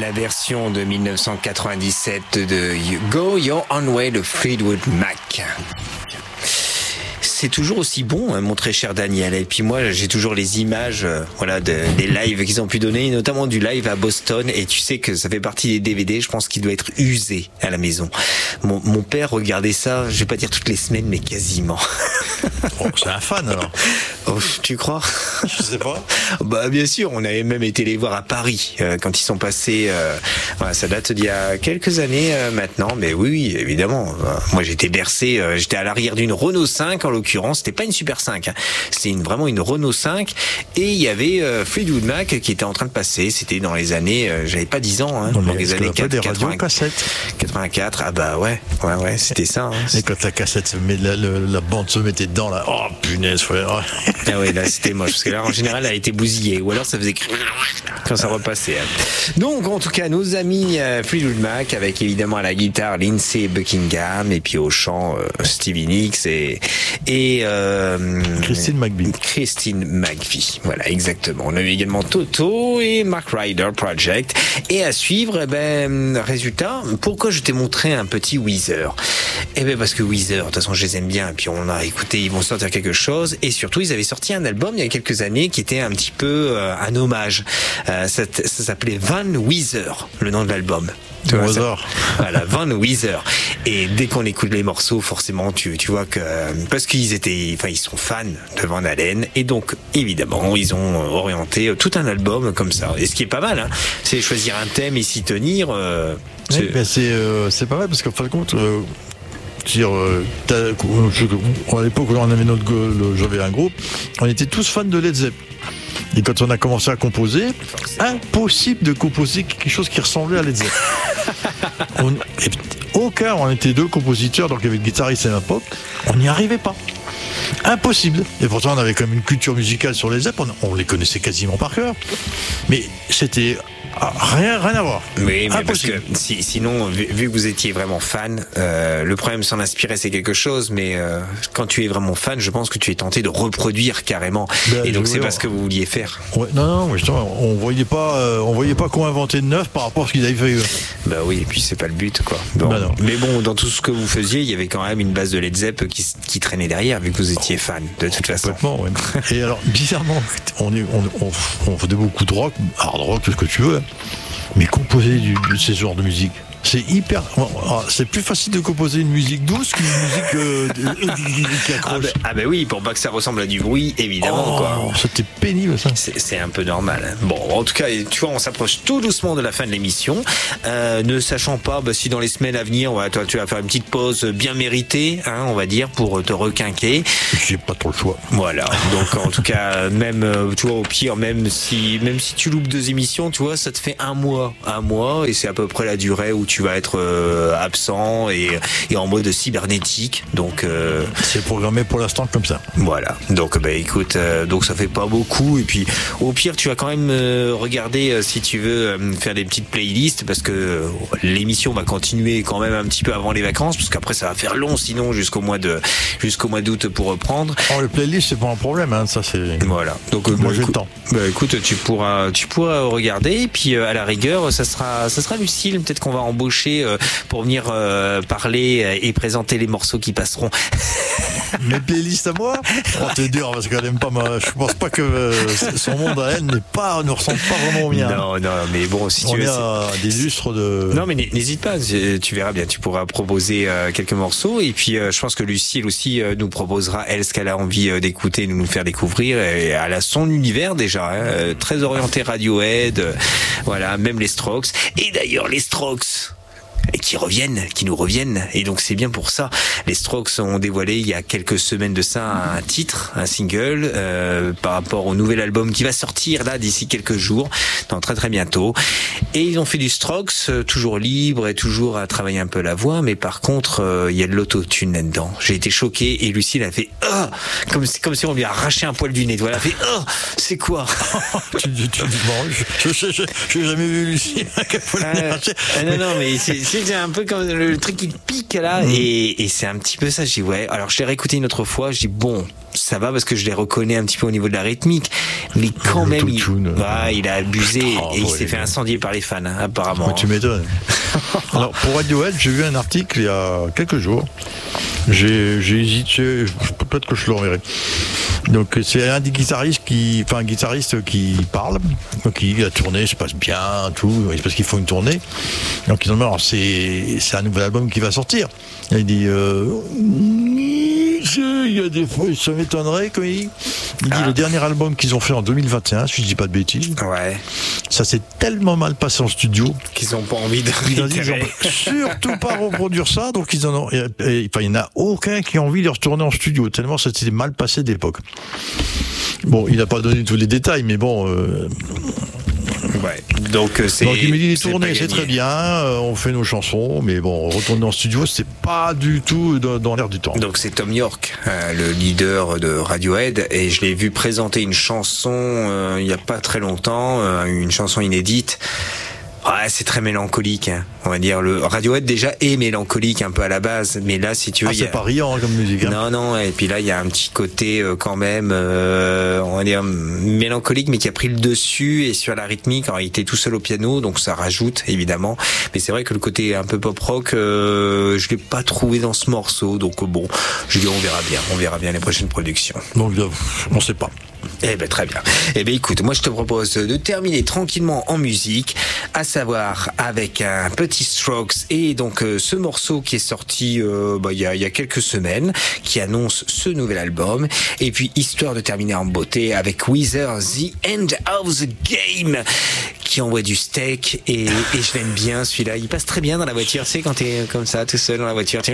La version de 1997 de Go Your Own Way de Fleetwood Mac. C'est toujours aussi bon, hein, mon très cher Daniel. Et puis moi, j'ai toujours les images, des lives qu'ils ont pu donner, notamment du live à Boston. Et tu sais que ça fait partie des DVD. Je pense qu'il doit être usé à la maison. Mon père regardait ça, je vais pas dire toutes les semaines, mais quasiment. Oh, c'est un fan alors. Oh, tu crois? Je sais pas. Bah bien sûr, on avait même été les voir à Paris quand ils sont passés. Ça date d'il y a quelques années maintenant, mais oui, évidemment. Moi, j'étais bercé. J'étais à l'arrière d'une Renault 5 en l'occurrence. C'était pas une Super 5, hein. C'était vraiment une Renault 5. Et il y y avait Fleetwood Mac qui était en train de passer. C'était dans les années, j'avais pas 10 ans, hein, dans les années 84. Ah bah ouais, c'était ça. Hein. Et quand la cassette, la bande se mettait dedans, là, oh punaise, frère. Ah ouais, là c'était moche, parce que là en général elle a été bousillée, ou alors ça faisait quand ça repassait. Donc en tout cas, nos amis Fleetwood Mac, avec évidemment à la guitare Lindsey Buckingham, et puis au chant Stevie Nicks et Christine McVie. Voilà, exactement. On a eu également Toto et Mark Ryder Project. Et à suivre, résultat, pourquoi je t'ai montré un petit Weezer? Parce que Weezer, de toute façon, je les aime bien, et puis on a écouté, ils vont sortir quelque chose, et surtout, ils avaient sorti un album il y a quelques années qui était un petit peu un hommage. Ça s'appelait Van Weezer, le nom de l'album. Voilà, Van Weezer. Et dès qu'on écoute les morceaux, forcément, tu vois que parce ils sont fans de Van Halen, et donc évidemment ils ont orienté tout un album comme ça. Et ce qui est pas mal, hein, c'est choisir un thème et s'y tenir. C'est pas mal parce qu'en fin de compte. À l'époque où j'avais un groupe, on était tous fans de Led Zeppelin. Et quand on a commencé à composer, impossible de composer quelque chose qui ressemblait à Led Zeppelin. On était deux compositeurs, donc avec le guitariste et un pop, on n'y arrivait pas. Impossible. Et pourtant, on avait quand même une culture musicale sur les Zeppelin, on les connaissait quasiment par cœur. Mais c'était rien à voir. Oui, mais parce que sinon, vu que vous étiez vraiment fan, le problème s'en inspirer, c'est quelque chose, mais quand tu es vraiment fan, je pense que tu es tenté de reproduire carrément. Et donc c'est pas ce que vous vouliez faire. Ouais, non, justement, on voyait pas quoi inventer de neuf par rapport à ce qu'ils avaient fait. Bah oui, et puis c'est pas le but, quoi. Mais bon, dans tout ce que vous faisiez, il y avait quand même une base de Led Zepp qui traînait derrière, vu que vous étiez fan, de toute façon. Complètement, ouais. Et alors, bizarrement, on faisait beaucoup de rock, hard rock, tout ce que tu veux. Mais composer de ces genres de musique, c'est plus facile de composer une musique douce qu'une musique qui accroche. Oui, pour pas que ça ressemble à du bruit, évidemment, quoi. C'était pénible, ça. C'est un peu normal, hein. Bon, en tout cas, tu vois, on s'approche tout doucement de la fin de l'émission, ne sachant pas si dans les semaines à venir, tu vas faire une petite pause bien méritée, hein, on va dire, pour te requinquer. J'ai pas trop le choix. Voilà. Donc en tout cas, même, tu vois, au pire, même si tu loupes 2 émissions, tu vois, ça te fait un mois, et c'est à peu près la durée où tu vas être absent et en mode cybernétique. Donc c'est programmé pour l'instant comme ça. Voilà. Donc écoute, donc ça fait pas beaucoup, et puis au pire tu vas quand même regarder si tu veux faire des petites playlists, parce que l'émission va continuer quand même un petit peu avant les vacances, parce qu'après ça va faire long sinon jusqu'au mois d'août pour reprendre. Les playlists c'est pas un problème, hein, ça c'est. Voilà. Donc moi j'ai le temps. Écoute, tu pourras regarder, et puis à la rigueur ça sera Lucille, peut-être qu'on va embaucher pour venir parler et présenter les morceaux qui passeront. Mes playlists à moi, t'es dur parce qu'elle aime pas je pense pas que son monde à elle ne ressemble pas vraiment au mien. Non, mais bon, si tu veux. On a des lustres de. Non, mais n'hésite pas, tu verras bien, tu pourras proposer quelques morceaux, et puis je pense que Lucille aussi nous proposera, elle, ce qu'elle a envie d'écouter, nous faire découvrir, et elle a son univers déjà, hein, très orienté Radiohead, voilà, même les Strokes. Et d'ailleurs, les Strokes, qui nous reviennent, et donc c'est bien pour ça. Les Strokes ont dévoilé il y a quelques semaines de ça un single par rapport au nouvel album qui va sortir là d'ici quelques jours, dans très très bientôt. Et ils ont fait du Strokes toujours libre et toujours à travailler un peu la voix, mais par contre il y a de l'autotune là-dedans. J'ai été choqué, et Lucille a fait comme si on lui arrachait un poil du nez. Voilà, elle a fait c'est quoi? Je n'ai jamais vu Lucille. Non, mais c'est C'est un peu comme le truc qui te pique là, et c'est un petit peu ça. Je dis ouais. Alors je l'ai réécouté une autre fois. Je dis bon, ça va parce que je les reconnais un petit peu au niveau de la rythmique, mais quand même il a abusé et il s'est fait incendier par les fans apparemment. Ouais, tu m'étonnes. Alors pour Radiohead, j'ai vu un article il y a quelques jours. J'ai hésité, peut-être que je l'enverrai. Donc c'est un guitariste qui parle. Donc la tournée se passe bien, tout. C'est parce qu'ils font une tournée. Donc ils ont dit alors c'est un nouvel album qui va sortir. Et il dit il y a des fois, ça m'étonnerait quand il dit le dernier album qu'ils ont fait en 2021, si je dis pas de bêtises. Ouais. Ça s'est tellement mal passé en studio qu'ils n'ont pas envie de surtout pas reproduire ça. Donc ils en ont. Il n'y en a aucun qui a envie de retourner en studio tellement ça s'était mal passé d'époque. Bon, il n'a pas donné tous les détails, mais bon. Ouais. Donc il me dit les tournées c'est très bien, on fait nos chansons, mais bon, retourner en studio c'est pas du tout dans l'air du temps. Donc c'est Tom York, le leader de Radiohead, et je l'ai vu présenter une chanson il y a pas très longtemps, une chanson inédite. Ouais, c'est très mélancolique, hein. On va dire. Le Radiohead déjà est mélancolique un peu à la base, mais là si tu veux, c'est pas riant comme musique. Hein. Non, et puis là il y a un petit côté quand même, on va dire mélancolique, mais qui a pris le dessus et sur la rythmique. Alors il était tout seul au piano, donc ça rajoute évidemment. Mais c'est vrai que le côté un peu pop rock, je l'ai pas trouvé dans ce morceau, donc bon, je dis on verra bien les prochaines productions. Donc on sait pas. Eh ben très bien. Eh ben écoute, moi je te propose de terminer tranquillement en musique, à savoir avec un petit Strokes et donc ce morceau qui est sorti il y a quelques semaines, qui annonce ce nouvel album, et puis histoire de terminer en beauté avec Weezer, The End of the Game, qui envoie du steak et je l'aime bien celui-là, il passe très bien dans la voiture, tu sais quand t'es comme ça tout seul dans la voiture.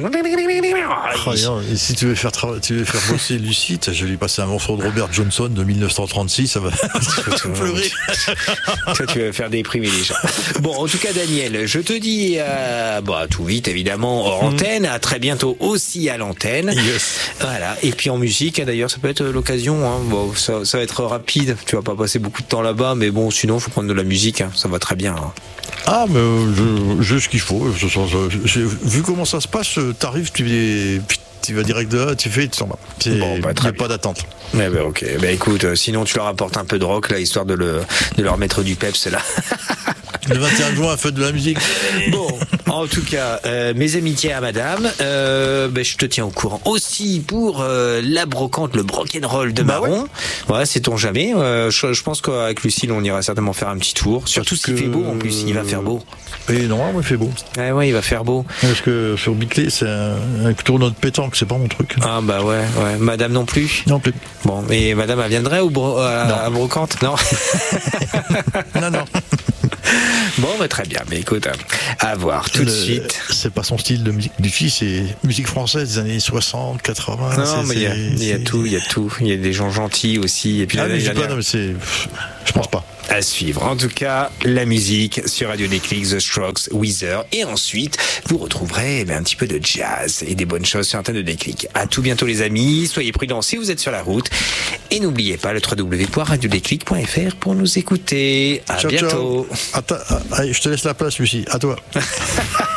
Et si tu veux faire bosser Lucie, je vais lui passer un morceau de Robert Johnson de 1936, ça va pleurer. Toi, tu vas faire déprimer les gens. Bon, en tout cas, Daniel, je te dis à tout vite, évidemment, hors antenne, à très bientôt aussi à l'antenne. Yes. Voilà. Et puis en musique, d'ailleurs, ça peut être l'occasion. Hein. Bon, ça va être rapide. Tu vas pas passer beaucoup de temps là-bas, mais bon, sinon, faut prendre de la musique. Hein. Ça va très bien. Hein. Ah, mais j'ai ce qu'il faut. Vu comment ça se passe, t'arrives, tu vas direct de là, tu fais, tu t'en vas. Il n'y a pas d'attente. Eh ben, ok. Ben, écoute, sinon tu leur apportes un peu de rock, là, histoire de leur mettre du peps, là. Le 21 juin, fête de la musique. Bon, en tout cas, mes amitiés à madame, je te tiens au courant aussi pour la brocante, le rock'n'roll de Marron. Ouais, sait-on jamais. Je pense qu'avec Lucille, on ira certainement faire un petit tour. Surtout s'il fait beau, en plus, il va faire beau. Et normalement, il fait beau. Ouais, il va faire beau. Parce que sur Biclay, c'est un tournoi de pétanque, c'est pas mon truc. Ah bah ouais. Madame non plus. Non plus. Bon, et madame, elle viendrait à brocante? Non. Non. Bon, très bien. Mais écoute, à voir tout de suite. C'est pas son style de musique. Du fils, c'est musique française des années 60, 80. Non, mais il y a tout. Il y a des gens gentils aussi. Et puis je pense pas. À suivre. En tout cas, la musique sur Radio Déclic, The Strokes, Weezer. Et ensuite, vous retrouverez un petit peu de jazz et des bonnes choses sur l'antenne de Déclic. À tout bientôt, les amis. Soyez prudents si vous êtes sur la route. Et n'oubliez pas le www.radiodéclic.fr pour nous écouter. À bientôt. Ciao. Attends, allez, je te laisse la place, Lucie. À toi.